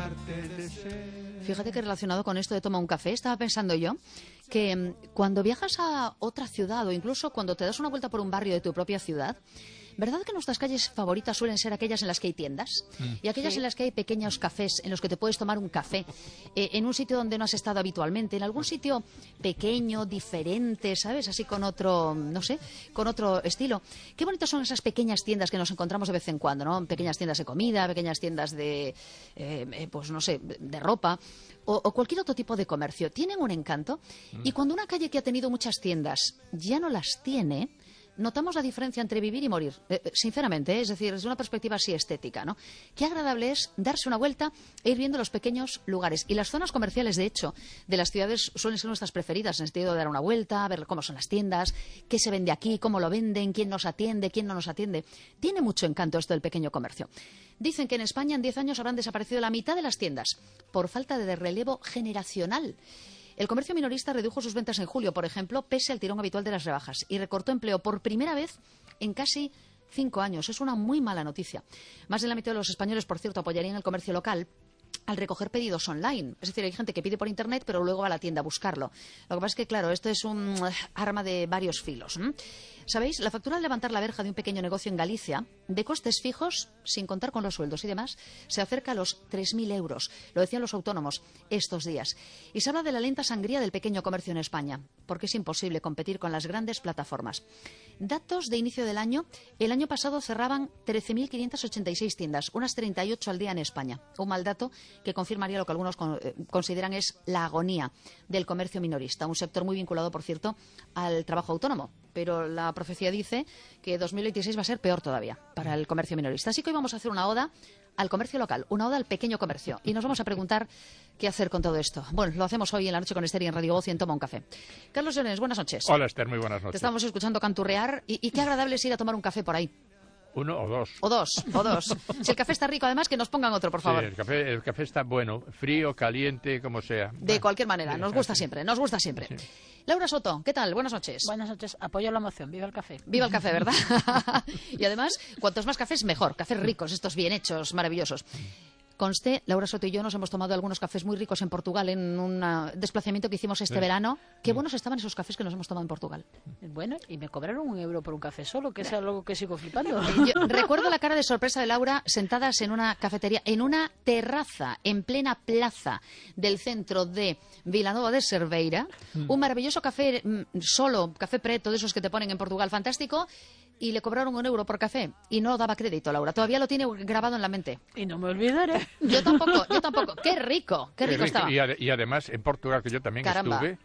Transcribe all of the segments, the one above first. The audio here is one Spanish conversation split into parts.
Fíjate que relacionado con esto de toma un café, estaba pensando yo que cuando viajas a otra ciudad o incluso cuando te das una vuelta por un barrio de tu propia ciudad, ¿verdad que nuestras calles favoritas suelen ser aquellas en las que hay tiendas? Y aquellas en las que hay pequeños cafés en los que te puedes tomar un café en un sitio donde no has estado habitualmente, en algún sitio pequeño, diferente, ¿sabes? Así con otro, no sé, con otro estilo. Qué bonitas son esas pequeñas tiendas que nos encontramos de vez en cuando, ¿no? Pequeñas tiendas de comida, pequeñas tiendas de, pues no sé, de ropa o cualquier otro tipo de comercio. Tienen un encanto y cuando una calle que ha tenido muchas tiendas ya no las tiene, notamos la diferencia entre vivir y morir, sinceramente, es decir, desde una perspectiva así estética, ¿no? Qué agradable es darse una vuelta e ir viendo los pequeños lugares. Y las zonas comerciales, de hecho, de las ciudades suelen ser nuestras preferidas, en el sentido de dar una vuelta, ver cómo son las tiendas, qué se vende aquí, cómo lo venden, quién nos atiende, quién no nos atiende. Tiene mucho encanto esto del pequeño comercio. Dicen que en España en 10 años habrán desaparecido la mitad de las tiendas por falta de relevo generacional. El comercio minorista redujo sus ventas en julio, por ejemplo, pese al tirón habitual de las rebajas, y recortó empleo por primera vez en casi 5 años. Es una muy mala noticia. Más de la mitad de los españoles, por cierto, apoyarían el comercio local al recoger pedidos online. Es decir, hay gente que pide por internet, pero luego va a la tienda a buscarlo. Lo que pasa es que, claro, esto es un arma de varios filos. ¿Sabéis? La factura al levantar la verja de un pequeño negocio en Galicia, de costes fijos, sin contar con los sueldos y demás, se acerca a los 3.000 euros. Lo decían los autónomos estos días. Y se habla de la lenta sangría del pequeño comercio en España, porque es imposible competir con las grandes plataformas. Datos de inicio del año. El año pasado cerraban 13.586 tiendas, unas 38 al día en España. Un mal dato que confirmaría lo que algunos consideran es la agonía del comercio minorista, un sector muy vinculado, por cierto, al trabajo autónomo. Pero la profecía dice que 2026 va a ser peor todavía para el comercio minorista. Así que hoy vamos a hacer una oda al comercio local, una oda al pequeño comercio. Y nos vamos a preguntar qué hacer con todo esto. Bueno, lo hacemos hoy en la noche con Esther y en Radio Voz y en Toma un Café. Carlos Llorens, buenas noches. Hola, Esther, muy buenas noches. Te estamos escuchando canturrear y qué agradable es ir a tomar un café por ahí. Uno o dos. O dos. Si el café está rico, además, que nos pongan otro, por favor. Sí, el café está bueno, frío, caliente, como sea. De cualquier manera, nos gusta siempre. Sí. Laura Soto, ¿qué tal? Buenas noches. Buenas noches, apoyo la moción, viva el café. Viva el café, ¿verdad? Y además, cuantos más cafés, mejor. Cafés ricos, estos bien hechos, maravillosos. Conste, Laura Soto y yo nos hemos tomado algunos cafés muy ricos en Portugal en un desplazamiento que hicimos este verano. Qué buenos estaban esos cafés que nos hemos tomado en Portugal. Bueno, y me cobraron €1 por un café solo, que es algo que sigo flipando. Yo recuerdo la cara de sorpresa de Laura sentadas en una cafetería, en una terraza, en plena plaza del centro de Vilanova de Cerveira. Un maravilloso café solo, café preto, de esos que te ponen en Portugal, fantástico. Y le cobraron €1 por café. Y no daba crédito, Laura. Todavía lo tiene grabado en la mente. Y no me olvidaré. Yo tampoco. Qué rico estaba. Y además, en Portugal, que yo también estuve,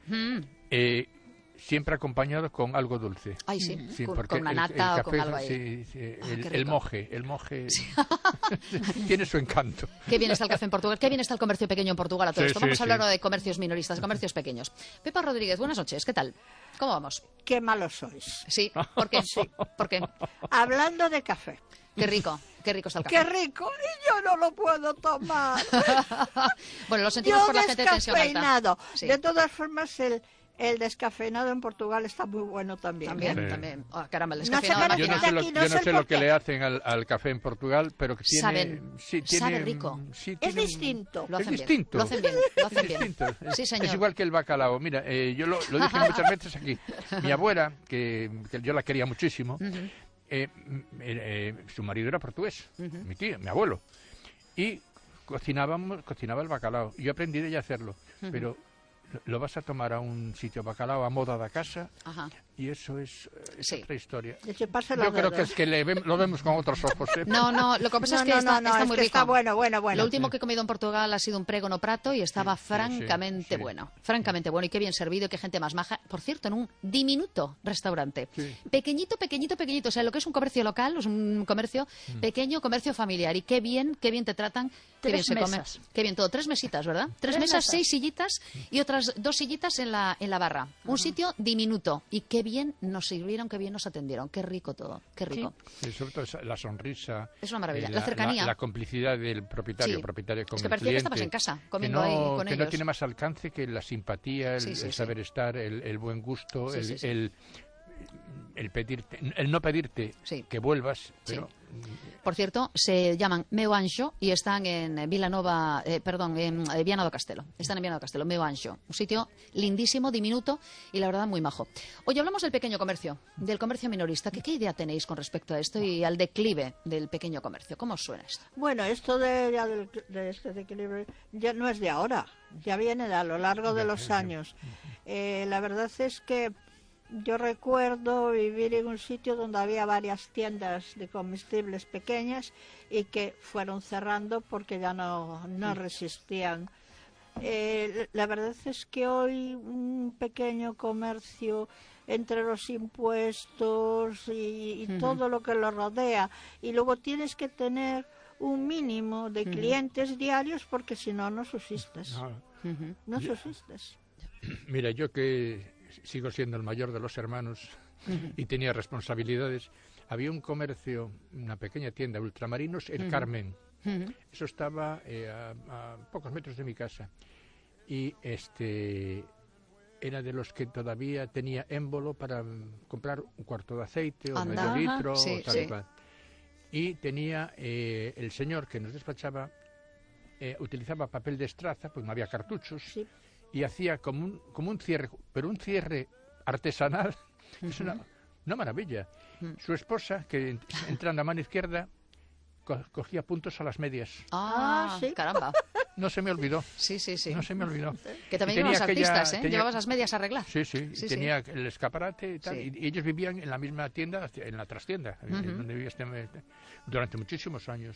siempre acompañado con algo dulce. Ay, sí, porque con una nata o con algo ahí. El moje tiene su encanto. Qué bien está el café en Portugal, qué bien está el comercio pequeño en Portugal a todo esto. Vamos a hablar de comercios minoristas, de comercios pequeños. Pepa Rodríguez, buenas noches, ¿qué tal? ¿Cómo vamos? Qué malos sois. Sí, ¿por qué? Sí. ¿Por qué? Hablando de café. Qué rico está el café. ¡Qué rico! Y yo no lo puedo tomar. Bueno, lo sentimos por la gente de tensión alta. Descafeinado. Sí. De todas formas, el descafeinado en Portugal está muy bueno también. También. Oh, caramba, el No sé descafeinado. qué Yo no sé lo que qué. le hacen al café en Portugal, pero que tiene... Sabe rico. Sí, Es distinto. Lo hacen es bien. distinto. Lo hacen bien. Es distinto. Sí, señor. Es igual que el bacalao. Mira, yo lo dije muchas veces aquí. Mi abuela, que yo la quería muchísimo, su marido era portugués, mi tío, mi abuelo. Y cocinaba el bacalao. Yo aprendí de ella a hacerlo, pero lo vas a tomar a un sitio bacalao a moda da casa. Ajá. Y eso es otra historia. Yo creo que es que lo vemos con otros ojos. No, lo que pasa es que está muy rico. Está bueno. Lo último que he comido en Portugal ha sido un prégono prato y estaba francamente bueno. Francamente bueno y qué bien servido y qué gente más maja. Por cierto, en un diminuto restaurante. Sí. Pequeñito. O sea, lo que es un comercio local, es un comercio pequeño, comercio familiar. Y qué bien te tratan. Qué bien se come. Qué bien todo. 3 mesitas, ¿verdad? 3 mesas, 6 sillitas y otras 2 sillitas en la barra. Un sitio diminuto. Y qué bien nos sirvieron, qué bien nos atendieron. Qué rico todo, qué rico. Sí, sobre todo la sonrisa. Es una maravilla. La cercanía. La complicidad del propietario con es que el parecía cliente. Que estabas en casa, comiendo ahí con ellos. Que no tiene más alcance que la simpatía, el saber estar, el buen gusto, el no pedirte Sí. que vuelvas, pero Por cierto, se llaman Meu Anxo y están en Vilanova, en Viana do Castelo. Están en Viana do Castelo, Meu Anxo. Un sitio lindísimo, diminuto y la verdad muy majo. Hoy hablamos del pequeño comercio, del comercio minorista. ¿Qué idea tenéis con respecto a esto y al declive del pequeño comercio? ¿Cómo os suena esto? Bueno, esto de este declive ya no es de ahora, ya viene a lo largo de los años. La verdad es que yo recuerdo vivir en un sitio donde había varias tiendas de comestibles pequeñas y que fueron cerrando porque ya no resistían. La verdad es que hoy un pequeño comercio, entre los impuestos y todo lo que lo rodea, y luego tienes que tener un mínimo de clientes diarios porque si no, no subsistes. No subsistes. Mira, yo que sigo siendo el mayor de los hermanos y tenía responsabilidades, había un comercio, una pequeña tienda, Ultramarinos, el Carmen. Eso estaba a pocos metros de mi casa. Y era de los que todavía tenía émbolo para comprar un cuarto de aceite o medio litro o tal y cual. Y tenía el señor que nos despachaba, utilizaba papel de estraza, pues no había cartuchos. Sí. Y hacía como un cierre, pero un cierre artesanal. Es una maravilla. Su esposa, que entrando a mano izquierda, cogía puntos a las medias. ¿Sí? Caramba. No se me olvidó. Sí. No se me olvidó. Que también llevabas artistas, ¿eh? Llevabas las medias a arreglar. Sí. Tenía el escaparate y tal. Sí. Y ellos vivían en la misma tienda, en la trastienda, donde vivía durante muchísimos años.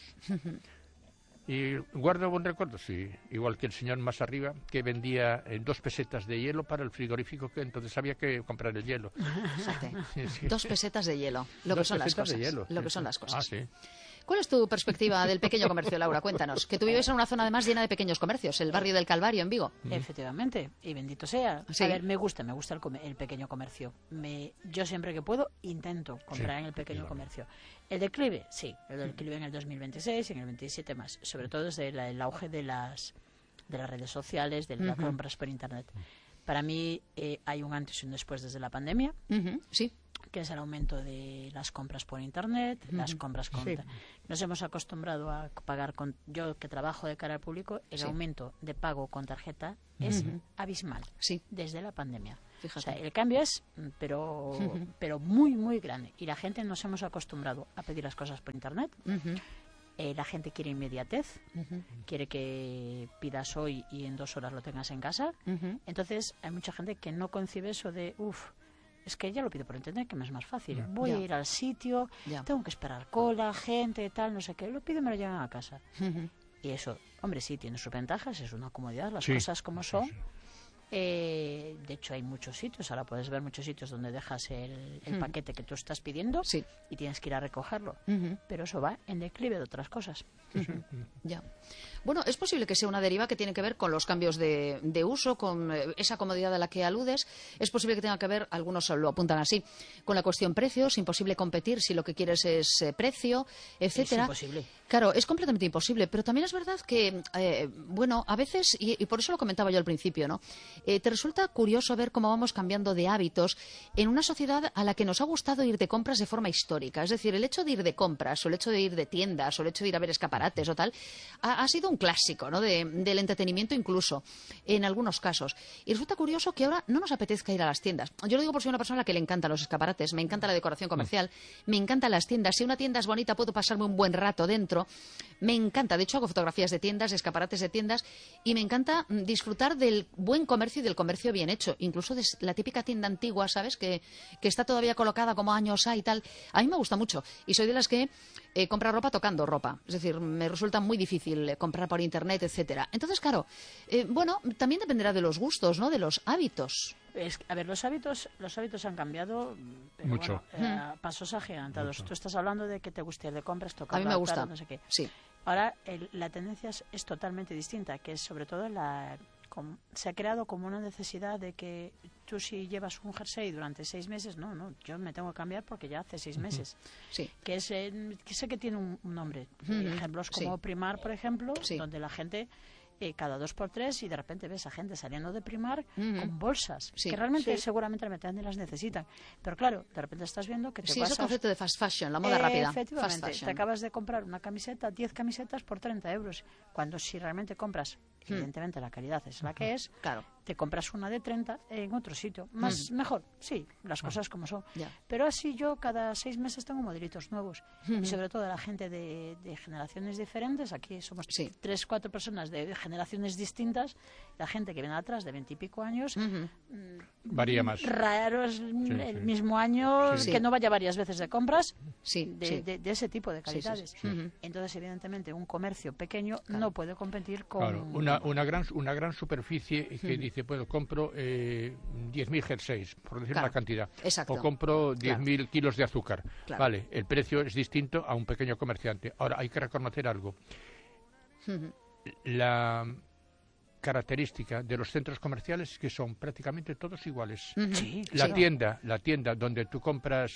Y guardo buen recuerdo, sí, igual que el señor más arriba, que vendía 2 pesetas de hielo para el frigorífico, que entonces había que comprar el hielo. Sí. 2 pesetas de hielo, lo que son las cosas. Lo que son las cosas. Sí. ¿Cuál es tu perspectiva del pequeño comercio, Laura? Cuéntanos. Que tú vives en una zona además llena de pequeños comercios, el barrio del Calvario en Vigo. Efectivamente, y bendito sea. Sí. A ver, me gusta el pequeño comercio. Yo siempre que puedo intento comprar en el pequeño comercio. El declive, sí, el declive en el 2026 y en el 27 más, sobre todo desde el auge de las redes sociales, de las compras por internet. Para mí hay un antes y un después desde la pandemia. Sí. Que es el aumento de las compras por internet, las compras con... Sí. Nos hemos acostumbrado a pagar con... Yo que trabajo de cara al público, el aumento de pago con tarjeta es abismal desde la pandemia. Fíjate. O sea, el cambio es, pero muy, muy grande. Y la gente nos hemos acostumbrado a pedir las cosas por internet. La gente quiere inmediatez, quiere que pidas hoy y en 2 horas lo tengas en casa. Entonces hay mucha gente que no concibe eso de, es que ya lo pido por internet, que me es más fácil. Voy a ir al sitio, tengo que esperar cola, gente, tal, no sé qué. Lo pido y me lo llevan a casa. Y eso, hombre, sí, tiene sus ventajas, es una comodidad, las cosas como son. De hecho, hay muchos sitios, ahora puedes ver muchos sitios donde dejas el paquete que tú estás pidiendo y tienes que ir a recogerlo. Pero eso va en declive de otras cosas. Ya. Bueno, es posible que sea una deriva que tiene que ver con los cambios de uso, con esa comodidad a la que aludes. Es posible que tenga que ver, algunos lo apuntan así, con la cuestión precios. Imposible competir si lo que quieres es precio, etcétera. Es imposible. Claro, es completamente imposible. Pero también es verdad que, a veces, y por eso lo comentaba yo al principio, ¿no? Te resulta curioso ver cómo vamos cambiando de hábitos en una sociedad a la que nos ha gustado ir de compras de forma histórica. Es decir, el hecho de ir de compras, o el hecho de ir de tiendas, o el hecho de ir a ver escaparates o tal, ha sido un clásico, ¿no? Del entretenimiento incluso, en algunos casos. Y resulta curioso que ahora no nos apetezca ir a las tiendas. Yo lo digo por ser una persona a la que le encantan los escaparates, me encanta la decoración comercial, me encantan las tiendas. Si una tienda es bonita, puedo pasarme un buen rato dentro. Me encanta, de hecho hago fotografías de tiendas, escaparates de tiendas, y me encanta disfrutar del buen comercio y del comercio bien hecho, incluso de la típica tienda antigua, ¿sabes? Que está todavía colocada como años hay y tal. A mí me gusta mucho y soy de las que compra ropa tocando ropa, es decir, me resulta muy difícil comprar por internet, etcétera. Entonces, claro, también dependerá de los gustos, ¿no? De los hábitos. A ver, los hábitos han cambiado, pero mucho. Pasos agigantados. Tú estás hablando de que te gusta ir de compras, tocar. A mí me gusta. No sé qué. Sí. Ahora la tendencia es totalmente distinta, que es sobre todo se ha creado como una necesidad de que tú si llevas un jersey durante 6 meses, no, yo me tengo que cambiar porque ya hace 6 meses. Sí. Que sé que tiene un nombre. Ejemplos como Primar, por ejemplo, donde la gente cada 2x3 y de repente ves a gente saliendo de Primark con bolsas, Sí. que realmente Sí. seguramente las necesitan. Pero claro, de repente estás viendo que te Sí, vas es el a... concepto de fast fashion, la moda rápida. Fast Efectivamente, te fashion. acabas de comprar una camiseta, 10 camisetas por 30 euros. Cuando si realmente compras, evidentemente la calidad es la que es, Claro. te compras una de 30 en otro sitio. Mejor, sí, las cosas como son. Ya. Pero así yo cada 6 meses tengo modelitos nuevos. Y sobre todo la gente de generaciones diferentes, aquí somos Sí. 3, 4 personas de generaciones distintas, la gente que viene atrás de 20 y pico años, Varía más. raros el sí. mismo año, Sí. que no vaya varias veces de compras, Sí, de, sí. de ese tipo de Sí, sí, calidades. sí. Entonces, evidentemente, un comercio pequeño no puede competir con... Claro, una gran superficie que dice, bueno, compro 10.000 jerseys, por decir Claro, una cantidad, exacto. o compro 10.000 kilos de azúcar. Claro. Vale, el precio es distinto a un pequeño comerciante. Ahora, hay que reconocer algo. La característica de los centros comerciales es que son prácticamente todos iguales. Sí, La sí. tienda donde tú compras,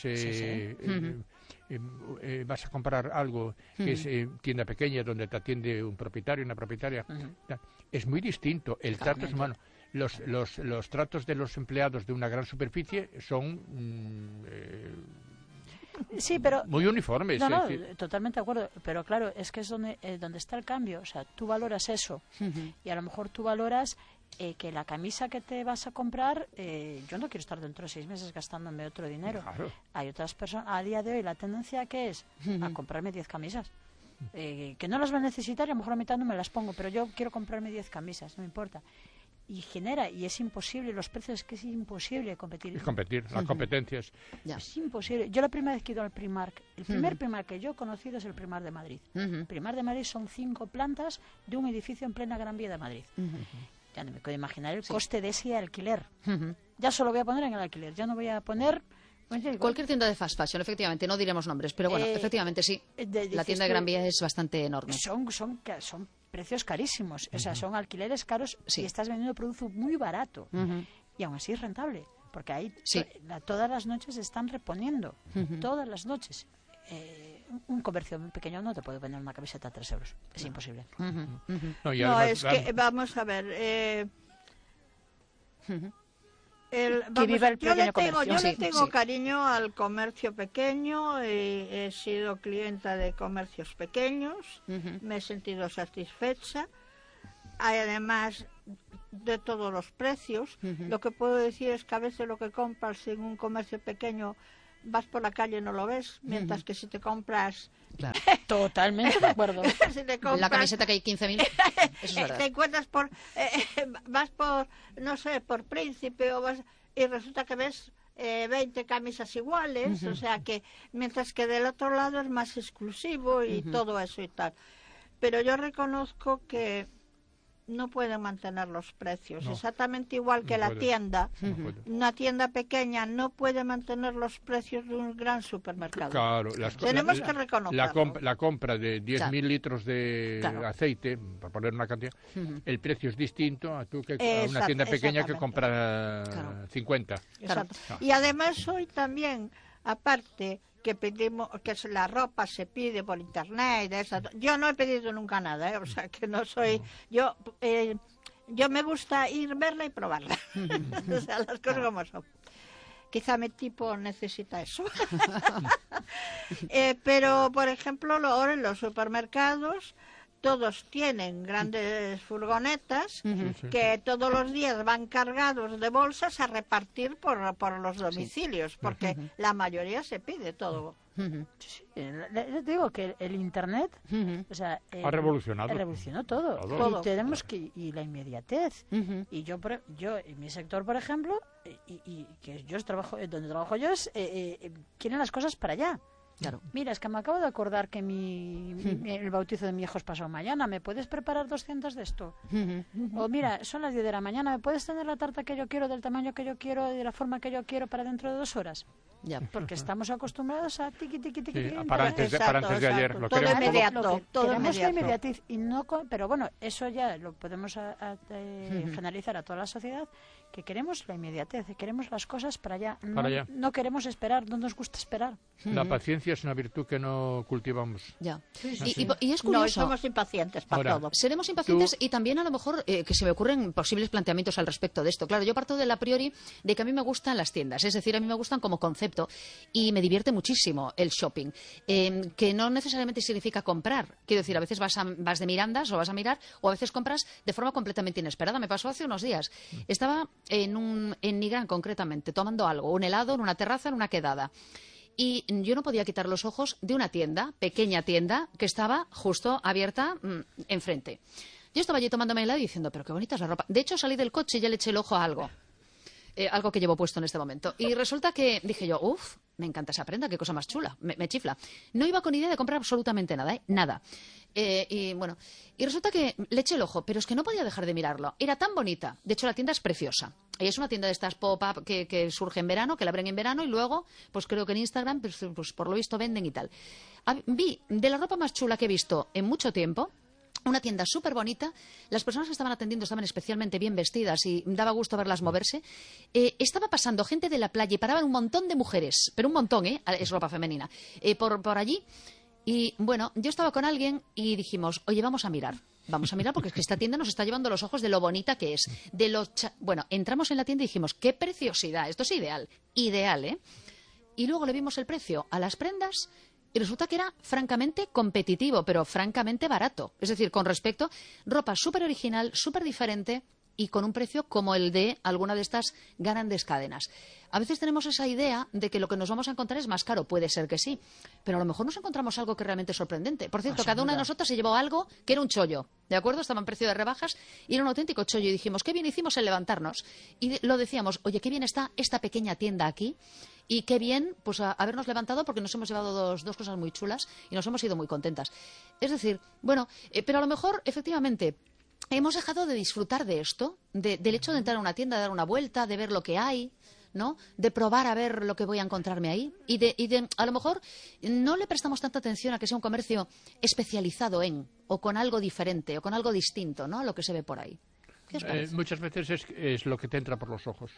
vas a comprar algo que es tienda pequeña, donde te atiende un propietario, una propietaria, es muy distinto. El trato es humano. Los tratos de los empleados de una gran superficie son Sí, pero... muy uniformes. No, no, es decir, totalmente de acuerdo. Pero claro, es que es donde está el cambio. O sea, tú valoras eso. Y a lo mejor tú valoras que la camisa que te vas a comprar, yo no quiero estar dentro de 6 meses gastándome otro dinero. Claro. Hay otras personas, a día de hoy la tendencia que es a comprarme 10 camisas. Que no las va a necesitar y a lo mejor a mitad no me las pongo, pero yo quiero comprarme 10 camisas, no me importa. Y genera, y es imposible, los precios, es que es imposible competir. es competir, las competencias. Ya. Es imposible. Yo la primera vez que he ido al Primark, el primer Primark que yo he conocido es el Primark de Madrid. El Primark de Madrid son 5 plantas de un edificio en plena Gran Vía de Madrid. Ya no me puedo imaginar el coste de ese alquiler. Ya solo voy a poner en el alquiler, ya no voy a poner... Cualquier tienda de fast fashion, efectivamente, no diremos nombres, pero bueno, efectivamente sí. La tienda de Gran Vía es bastante enorme. Son precios carísimos, o sea, son alquileres caros y estás vendiendo producto muy barato. Y aún así es rentable, porque ahí todas las noches están reponiendo, todas las noches. Un comercio muy pequeño no te puede vender una camiseta a 3 euros, es imposible. No, y No, además, es que, vamos a ver... viva el yo le pequeño comercio. tengo Sí, sí. cariño al comercio pequeño, he sido clienta de comercios pequeños, me he sentido satisfecha. Hay además de todos los precios. Lo que puedo decir es que a veces lo que compras en un comercio pequeño vas por la calle y no lo ves, mientras que si te compras... Claro. Totalmente de acuerdo. si te En compras la camiseta que hay 15.000, eso es te verdad. encuentras vas por, no sé, por Príncipe y resulta que ves 20 camisas iguales, o sea que mientras que del otro lado es más exclusivo y todo eso y tal. Pero yo reconozco que no pueden mantener los precios, No. exactamente igual que No la puede. tienda. no puede. Una tienda pequeña no puede mantener los precios de un gran supermercado. Claro, Tenemos que reconocerlo. la compra de 10.000 Claro. litros de Claro. aceite, por poner una cantidad, el precio es distinto a tú que a una Exacto, tienda pequeña que exactamente. compra Claro. 50. Exacto. Claro. Y además hoy también, aparte que pedimos, que la ropa se pide por internet, yo no he pedido nunca nada, o sea que no soy, yo me gusta ir verla y probarla, o sea, las cosas como son. Quizá mi tipo necesita eso. Pero, por ejemplo, ahora en los supermercados todos tienen grandes furgonetas que todos los días van cargados de bolsas a repartir por los domicilios, porque la mayoría se pide todo. Sí, les digo que el internet, o sea, Ha revolucionado. revolucionó todo. Todo. Y tenemos y la inmediatez. Y yo en mi sector, por ejemplo, y que yo trabajo donde trabajo yo quieren las cosas para allá. Claro. Mira, es que me acabo de acordar que el bautizo de mi hijo es pasado mañana. ¿Me puedes preparar 200 de esto? O mira, son las 10 de la mañana. ¿Me puedes tener la tarta que yo quiero, del tamaño que yo quiero, de la forma que yo quiero para dentro de 2 horas? Ya. Porque estamos acostumbrados a tiqui, tiqui, tiqui, Sí, tiqui, para antes de ayer. Lo todo queremos todo. inmediato. lo que todo queremos la inmediato. inmediatez y no pero bueno, eso ya lo podemos generalizar a toda la sociedad, que queremos la inmediatez, queremos las cosas para allá. Para allá. No queremos esperar, no nos gusta esperar. La paciencia paciencia es una virtud que no cultivamos. Ya. Sí, Y es curioso. No, somos impacientes para todo. Seremos impacientes y también a lo mejor que se me ocurren posibles planteamientos al respecto de esto. Claro, yo parto de la priori de que a mí me gustan las tiendas, es decir, a mí me gustan como concepto y me divierte muchísimo el shopping, que no necesariamente significa comprar. Quiero decir, a veces vas de mirandas o vas a mirar o a veces compras de forma completamente inesperada. Me pasó hace unos días. Estaba en Nigrán concretamente, tomando algo, un helado en una terraza, en una quedada. Y yo no podía quitar los ojos de una tienda, pequeña tienda, que estaba justo abierta enfrente. Yo estaba allí tomándome helado y diciendo, pero qué bonita es la ropa. De hecho, salí del coche y ya le eché el ojo a algo. Algo que llevo puesto en este momento. Y resulta que dije yo, uff, me encanta esa prenda, qué cosa más chula, me chifla. No iba con idea de comprar absolutamente nada, nada. Y resulta que le eché el ojo, pero es que no podía dejar de mirarlo. Era tan bonita. De hecho, la tienda es preciosa. Y es una tienda de estas pop-up que surge en verano, que la abren en verano y luego, pues creo que en Instagram, pues por lo visto venden y tal. Vi de la ropa más chula que he visto en mucho tiempo. Una tienda súper bonita, las personas que estaban atendiendo estaban especialmente bien vestidas y daba gusto verlas moverse. Estaba pasando gente de la playa y paraban un montón de mujeres, pero un montón, es ropa femenina, por allí. Y bueno, yo estaba con alguien y dijimos, oye, vamos a mirar porque es que esta tienda nos está llevando los ojos de lo bonita que es. Bueno, entramos en la tienda y dijimos, qué preciosidad, esto es ideal, ¿eh? Y luego le vimos el precio a las prendas. Y resulta que era francamente competitivo, pero francamente barato. Es decir, con respecto, ropa súper original, súper diferente y con un precio como el de alguna de estas grandes cadenas. A veces tenemos esa idea de que lo que nos vamos a encontrar es más caro. Puede ser que sí, pero a lo mejor nos encontramos algo que realmente es sorprendente. Por cierto, cada una de nosotras se llevó algo que era un chollo, ¿de acuerdo? Estaba en precio de rebajas y era un auténtico chollo. Y dijimos, qué bien hicimos en levantarnos. Y lo decíamos, oye, qué bien está esta pequeña tienda aquí. Y qué bien, pues, habernos levantado porque nos hemos llevado dos cosas muy chulas y nos hemos ido muy contentas. Es decir, bueno, pero a lo mejor, efectivamente, hemos dejado de disfrutar de esto, del hecho de entrar a una tienda, de dar una vuelta, de ver lo que hay, ¿no? De probar a ver lo que voy a encontrarme ahí. Y de a lo mejor no le prestamos tanta atención a que sea un comercio especializado en, o con algo diferente, o con algo distinto, ¿no? A lo que se ve por ahí. ¿Qué os parece? Muchas veces es lo que te entra por los ojos.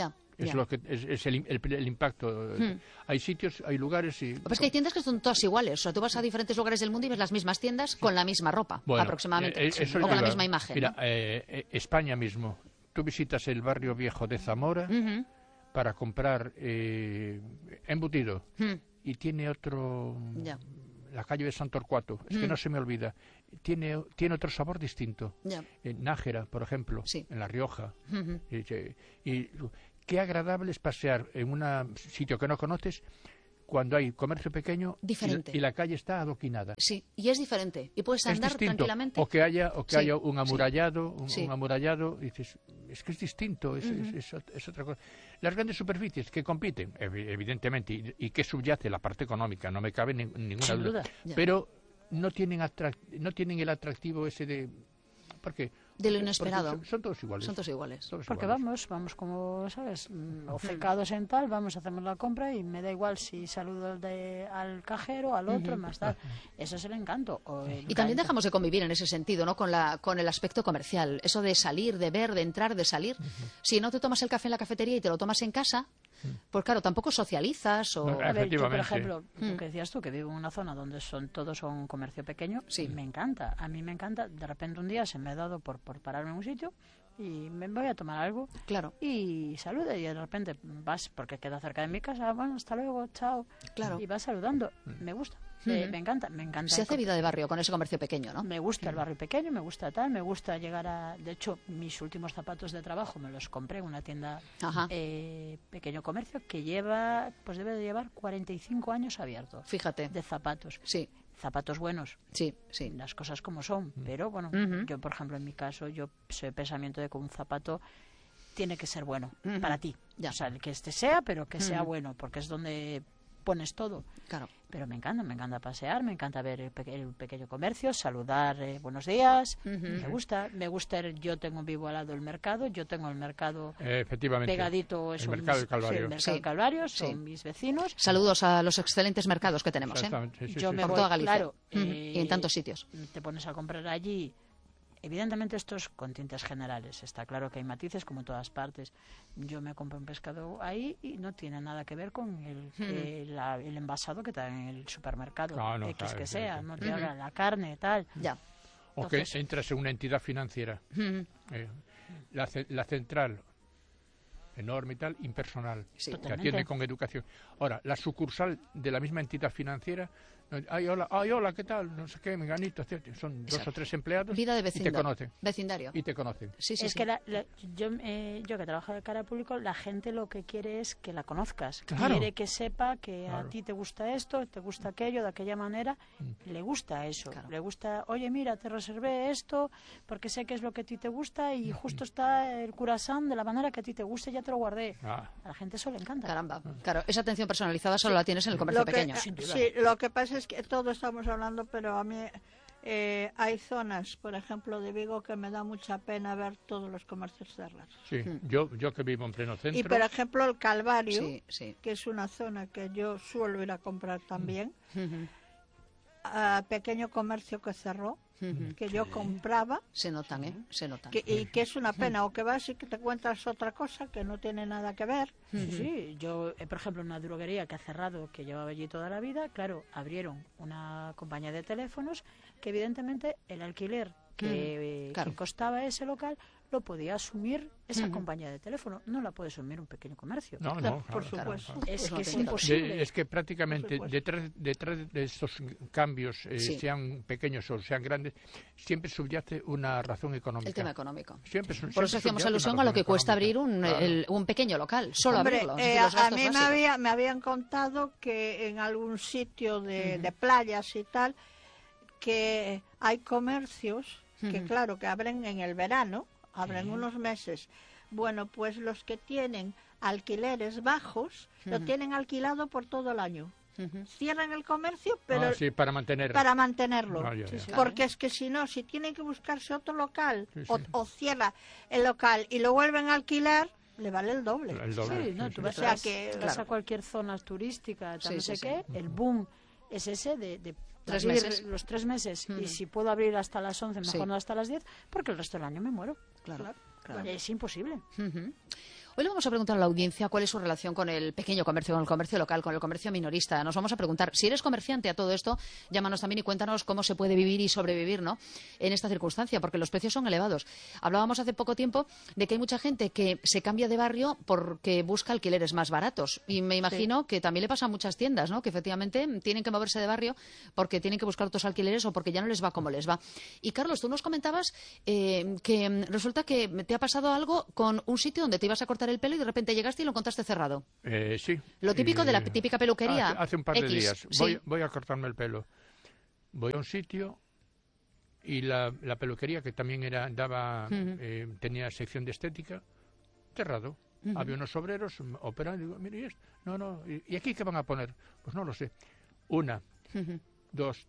Es el impacto. Hay sitios, hay lugares y... Pero es que hay tiendas que son todas iguales. O sea, tú vas a diferentes lugares del mundo y ves las mismas tiendas con la misma ropa, aproximadamente. O con la misma imagen. Mira, España mismo. Tú visitas el barrio viejo de Zamora para comprar embutido y tiene otro... La calle de San Torcuato, es que no se me olvida, tiene otro sabor distinto. En Nájera, por ejemplo, en La Rioja. Y qué agradable es pasear en un sitio que no conoces cuando hay comercio pequeño y la calle está adoquinada. Sí, y es diferente. Y puedes andar tranquilamente. O que haya un amurallado, un amurallado, y dices, es que es distinto, es otra cosa. Las grandes superficies que compiten, evidentemente, y que subyace la parte económica, no me cabe ninguna duda. Pero no tienen el atractivo ese de... ¿Por qué? De lo inesperado. Son todos iguales. Porque vamos como, ¿sabes? Ofecados en tal, hacemos la compra y me da igual si saludo al cajero, al otro, más tal. Eso es el encanto. Y también dejamos de convivir en ese sentido, ¿no? Con el aspecto comercial. Eso de salir, de ver, de entrar, de salir. Si no te tomas el café en la cafetería y te lo tomas en casa, pues claro, tampoco socializas o... A ver, yo, por ejemplo, lo que decías tú, que vivo en una zona donde todos son comercio pequeño, me encanta. A mí me encanta. De repente un día se me ha dado por pararme en un sitio y me voy a tomar algo. Claro. Y saluda y de repente vas, porque queda cerca de mi casa, bueno, hasta luego, chao. Claro. Y vas saludando. Me gusta. Me encanta. Se hace vida de barrio con ese comercio pequeño, ¿no? Me gusta el barrio pequeño, me gusta tal, me gusta llegar a... De hecho, mis últimos zapatos de trabajo me los compré en una tienda pequeño comercio que debe de llevar 45 años abierto. Fíjate. De zapatos. Sí. Zapatos buenos. Sí. Las cosas como son. Pero bueno, yo, por ejemplo, en mi caso, yo soy de pensamiento de que un zapato tiene que ser bueno para ti. O sea, que sea, pero que sea bueno, porque es donde pones todo. Claro. Pero me encanta pasear, me encanta ver el pequeño comercio, saludar, buenos días, me gusta, yo vivo al lado del mercado, yo tengo el mercado pegadito, el mercado del Calvario. El mercado del Calvario, son mis vecinos. Saludos a los excelentes mercados que tenemos, yo me por voy, toda Galicia claro, y en tantos sitios. Te pones a comprar allí Evidentemente esto es con tintes generales. Está claro que hay matices como en todas partes. Yo me compro un pescado ahí y no tiene nada que ver con el envasado que está en el supermercado, No, X claro, que sea, sí. no te habla la carne, tal. Ya. O que entras en una entidad financiera. La central, enorme y tal, impersonal, Sí. que Totalmente. atiende con educación. Ahora, la sucursal de la misma entidad financiera, ay, hola, ¿qué tal? No sé qué, menganito, etcétera. Son 2 o 3 empleados Vida de y te vecindad. conocen. Vecindario. Y te conocen. Sí, sí, Es sí. que yo que trabajo de cara al público, la gente lo que quiere es que la conozcas. Claro. Quiere que sepa que Claro. a ti te gusta esto, te gusta aquello, de aquella manera. Le gusta eso. Claro. Le gusta, oye, mira, te reservé esto porque sé que es lo que a ti te gusta y justo está el curasán de la manera que a ti te gusta y ya te lo guardé. Ah. A la gente eso le encanta. Caramba. Claro, esa atención personalizada solo la tienes en el comercio Lo que, pequeño. sí, lo que pasa es que todos estamos hablando, pero a mí hay zonas, por ejemplo, de Vigo, que me da mucha pena ver todos los comercios cerrados. Sí, yo que vivo en pleno centro. Y, por ejemplo, el Calvario, Sí, sí. que es una zona que yo suelo ir a comprar también, Ujú. pequeño comercio que cerró, que yo compraba, Se notan, ¿eh? Se notan. y que es una pena, o que vas y que te encuentras otra cosa que no tiene nada que ver. Sí, sí. Yo, por ejemplo, una droguería que ha cerrado, que llevaba allí toda la vida, claro, abrieron una compañía de teléfonos que evidentemente el alquiler que claro. costaba ese local lo podía asumir esa compañía de teléfono, no la puede asumir un pequeño comercio. No, Por claro, supuesto. claro. Es Pues no que es tiene imposible. Es que prácticamente Por supuesto. detrás de estos cambios, Sí. sean pequeños o sean grandes, siempre subyace una razón económica. El tema económico. Siempre, Por eso siempre hacíamos subyace alusión una a lo que razón cuesta abrir económica. Claro. un pequeño local, solo Hombre, abrirlo. Es decir, los a gastos mí básicos. me habían contado que en algún sitio de playas y tal, que hay comercios que, claro, que abren en el verano, abren unos meses. Bueno, pues los que tienen alquileres bajos, lo tienen alquilado por todo el año. Cierran el comercio, pero Sí, para mantener. para mantenerlo. Ah, ya, ya. Sí, Porque es que si no, si tienen que buscarse otro local Sí, o, sí. o cierra el local y lo vuelven a alquilar, le vale el doble. El doble. Sí, no, sí, tú sí. vas, O sea que, vas claro. a cualquier zona turística, tal, Sí, no sé sí, qué, el boom es ese de 3 abrir meses. los 3 meses y si puedo abrir hasta las 11, mejor Sí. no hasta las 10, porque el resto del año me muero. Claro, claro. Es imposible. Ujú. Hoy le vamos a preguntar a la audiencia cuál es su relación con el pequeño comercio, con el comercio local, con el comercio minorista. Nos vamos a preguntar, si eres comerciante a todo esto, llámanos también y cuéntanos cómo se puede vivir y sobrevivir, ¿no?, en esta circunstancia, porque los precios son elevados. Hablábamos hace poco tiempo de que hay mucha gente que se cambia de barrio porque busca alquileres más baratos. Y me imagino que también le pasa a muchas tiendas, ¿no?, que efectivamente tienen que moverse de barrio porque tienen que buscar otros alquileres o porque ya no les va como les va. Y Carlos, tú nos comentabas que resulta que te ha pasado algo con un sitio donde te ibas a cortar el pelo y de repente llegaste y lo encontraste cerrado. Sí. Lo típico de la típica peluquería. Hace un par de X, días. sí. Voy a cortarme el pelo. Voy a un sitio y la peluquería, que también tenía sección de estética, cerrado. Había unos obreros operando. Digo, mire, ¿y esto? No. ¿Y aquí qué van a poner? Pues no lo sé. Una, dos.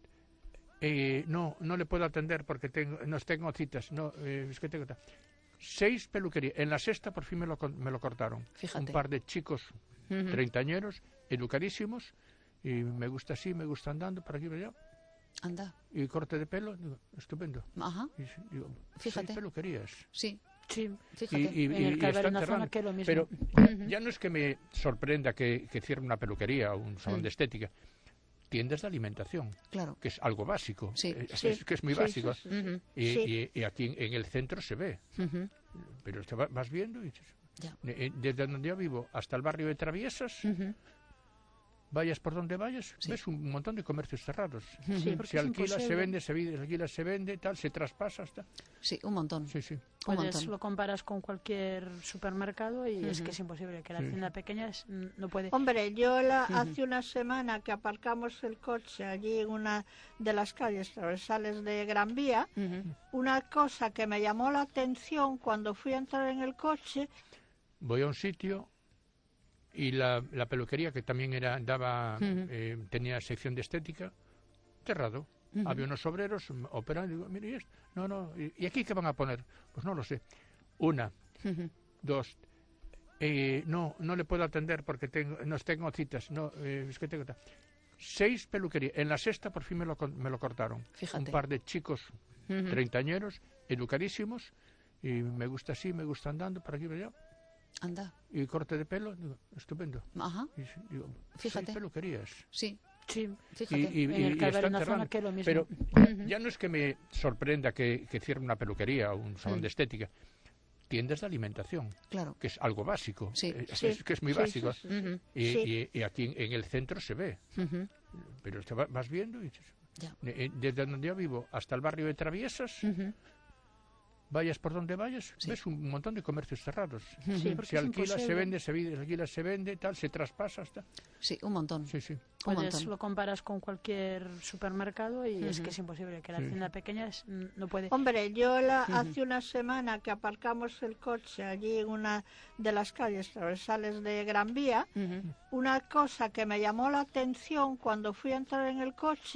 No le puedo atender porque no tengo citas. No, es que tengo... 6 peluquerías. En la sexta por fin me lo cortaron. Fíjate. Un par de chicos treintañeros, educadísimos, y me gusta así, me gusta andando por aquí y por allá. Anda. Y corte de pelo, digo, estupendo. Ajá. Y digo, Fíjate. 6 peluquerías. Sí. Sí. Fíjate. En el Calvario, están una zona cerrando. que es lo mismo. Pero ya no es que me sorprenda que cierre una peluquería o un salón de estética. Tiendas de alimentación, Claro. que es algo básico, Sí. que es muy Sí, básico. sí, sí. Ujú, Y aquí en el centro se ve. ujú. Pero vas viendo y dices, Ya. desde donde yo vivo hasta el barrio de Traviesas, Ujú. vayas por donde vayas, Sí. ves un montón de comercios cerrados. Sí, porque Se es alquila, imposible. se vende, se alquila, se vende, tal, se traspasa, hasta. Sí, un montón. Sí, sí. Un Puedes, montón. lo comparas con cualquier supermercado y es que es imposible, que la tienda pequeña no puede. Hombre, yo hace una semana que aparcamos el coche allí en una de las calles transversales de Gran Vía, una cosa que me llamó la atención cuando fui a entrar en el coche, Voy a un sitio y la peluquería, que también tenía sección de estética, cerrado. Había unos obreros operando. Digo, mire, ¿y esto? No. ¿Y aquí qué van a poner? Pues no lo sé. Una, dos. No le puedo atender porque no tengo citas. No, es que tengo... 6 peluquerías. En la sexta por fin me lo cortaron. Fíjate. Un par de chicos treintañeros, educadísimos, y me gusta así, me gusta andando por aquí y por allá. Anda. Y corte de pelo, digo, estupendo. Ajá. Y digo, Fíjate. 6 peluquerías. Sí. Sí. Fíjate. En el Calvario, está una zona cerrando. que es lo mismo. Pero ya no es que me sorprenda que cierre una peluquería o un salón de estética. Tiendas de alimentación, Claro. que es algo básico, Sí. que es muy Sí, básico. sí, sí. Ujú, Y aquí en el centro se ve. ujú. Pero vas viendo y dices, Ya. desde donde yo vivo hasta el barrio de Traviesas, Ujú. vayas por donde vayas, Sí. ves un montón de comercios cerrados. Sí, porque Se es alquila, se imposible. vende, se alquila, se vende, tal, se traspasa, hasta. Sí, un montón. Sí, sí. Un Puedes, montón. lo comparas con cualquier supermercado y es que es imposible, que la tienda pequeña no puede. Hombre, yo hace una semana que aparcamos el coche allí en una de las calles transversales de Gran Vía, Ujú. una cosa que me llamó la atención cuando fui a entrar en el coche